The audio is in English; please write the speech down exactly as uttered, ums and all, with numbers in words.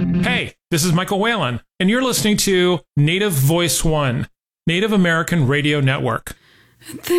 Hey, this is Michael Whalen, and you're listening to Native Voice One, Native American Radio Network.